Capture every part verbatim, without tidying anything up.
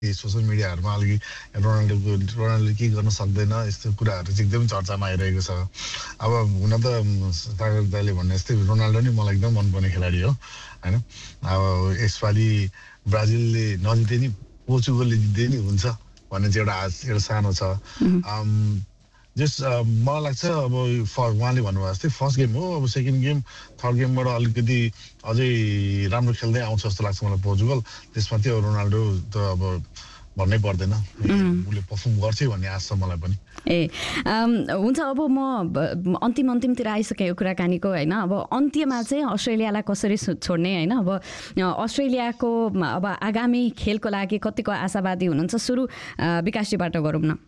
Social मिडियाहरूमा अलिकति रोनाल्डोको रोनाल्डोले के गर्न सक्दैन यस्तो कुराहरू चाहिँ एकदम चर्चामा आइरहेको छ। अब हुन त सागर दाइले भन्ने जस्तै रोनाल्डो नै मलाई एकदम मनपर्ने खेलाडी हो होइन। अब यसपालि ब्राजिलले नजिते नि पोर्चुगलले जित्दै नि हुन्छ भन्ने चाहिँ एउटा आश एउटा सानो छ। जस मलाई लाग्छ अब फ उहाँले भन्नुभएको जस्तै फर्स्ट गेम हो, अब सेकेन्ड गेम थर्ड गेमबाट अलिकति अझै राम्रो खेल्दै आउँछ जस्तो लाग्छ मलाई पोर्चुगल। त्यसमा त्यो रोनाल्डो त अब भन्नै पर्दैन, उसले पर्फर्म गर्छ भन्ने आश छ मलाई पनि। ए हुन्छ, अब म अन्तिम अन्तिमतिर आइसकेको कुराकानीको होइन। अब अन्त्यमा चाहिँ अस्ट्रेलियालाई कसरी छोड्ने होइन। अब अस्ट्रेलियाको अब आगामी खेलको लागि कतिको आशावादी हुनुहुन्छ? सुरु विकासजीबाट गरौँ न।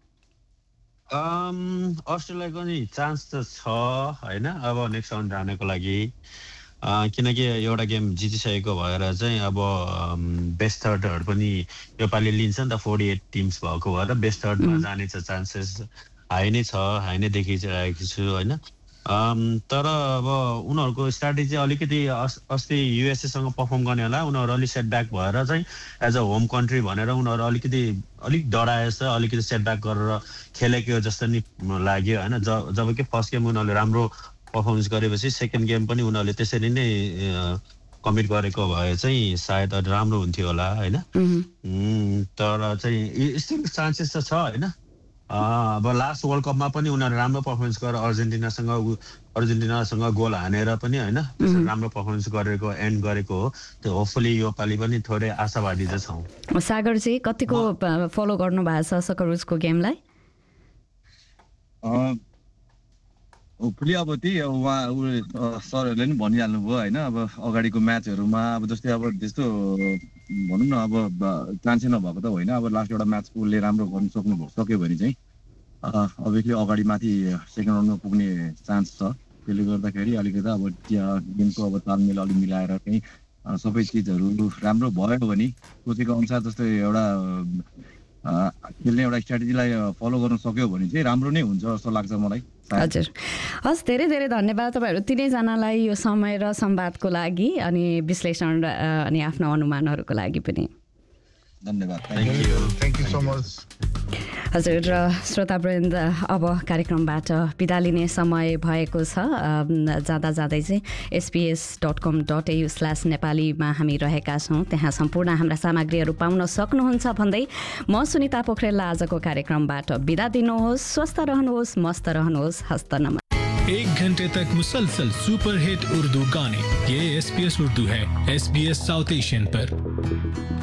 अस्ट्रेलियाको नि चान्स त छ होइन, अब नेक्स्ट राउन्ड जानको लागि, किनकि एउटा गेम जितिसकेको भएर चाहिँ अब बेस्ट थर्डहरू पनि योपालि लिन्छ नि त, फोर्टी एट टिम्स भएको भएर बेस्ट थर्डमा जाने छ चान्सेस हाई नै छ, हाई नै देखिरहेको छु होइन। तर अब उनीहरूको स्ट्राटेजी अलिकति अस्ति युएसएसँग पर्फर्म गर्ने होला, उनीहरू अलिक सेटब्याक भएर चाहिँ एज अ होम कन्ट्री भनेर उनीहरू अलिकति अलिक डराएछ, अलिकति सेटब्याक गरेर खेलेको जस्तो नि लाग्यो होइन। जब जब कि फर्स्ट गेम उनीहरूले राम्रो पर्फर्मेन्स गरेपछि सेकेन्ड गेम पनि उनीहरूले त्यसरी नै कमिट गरेको भए चाहिँ सायद राम्रो हुन्थ्यो होला होइन। तर चाहिँ स्टिल चान्सेस त छ होइन। अब लास्ट वर्ल्ड कपमा पनि उनीहरू राम्रो पर्फर्मेन्स गरेर अर्जेन्टिनासँग अर्जेन्टिनासँग गोल हानेर पनि होइन राम्रो पर्फर्मेन्स गरेको एन्ड गरेको हो। त्यो होपफुली योपालि पनि थोरै आशावादी चाहिँ छौँ। सागर चाहिँ कतिको फलो गर्नु भएको छ सकरुजको गेमलाई? होपफुली अब त्यही अब उहाँ सरहरूले नि भनिहाल्नुभयो होइन। अब अगाडिको म्याचहरूमा अब जस्तै अब त्यस्तो भनौँ न अब चान्सै नभएको त होइन। अब लास्ट एउटा म्याच उसले राम्रो गर्नु सक्नु सक्यो भने चाहिँ अभियसली अगाडि माथि सेकेन्ड राउन्डमा पुग्ने चान्स छ। त्यसले गर्दाखेरि अलिकति अब गेमको अब तालमेल अलिक मिलाएर चाहिँ सबै चिजहरू राम्रो भयो भने सोचेको अनुसार जस्तै एउटा खेल्ने एउटा स्ट्राटेजीलाई फलो गर्न सक्यो भने चाहिँ राम्रो नै हुन्छ जस्तो लाग्छ मलाई। हजुर, हस्, धेरै धेरै धन्यवाद तपाईँहरू तिनैजनालाई यो समय र संवादको लागि अनि विश्लेषण अनि आफ्नो अनुमानहरूको लागि पनि धन्यवाद। Thank you so much. हजुर, र श्रोतावृन्द अब कार्यक्रमबाट बिदा लिने समय भएको छ। जाँदा जाँदै चाहिँ एसपिएस डट कम डट एयु स्ल्यास नेपालीमा हामी रहेका छौँ, त्यहाँ सम्पूर्ण हाम्रा सामग्रीहरू पाउन सक्नुहुन्छ भन्दै म सुनिता पोखरेललाई आजको कार्यक्रमबाट बिदा दिनुहोस्। स्वस्थ रहनुहोस्, मस्त रहनुहोस्, हस्त नमस्कार। एक घंटे तक मुसलसल सुपर हिट उर्दू गाने, ये एसपीएस उर्दू है, एसबीएस साउथ एशियन पर।